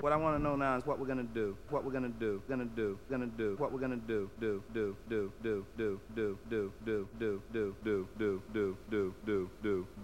What I want to know now is what we're gonna do. What we're gonna do. Gonna do. Gonna do. What we're gonna do. Do. Do. Do. Do. Do. Do. Do. Do. Do. Do. Do. Do. Do. Do. Do.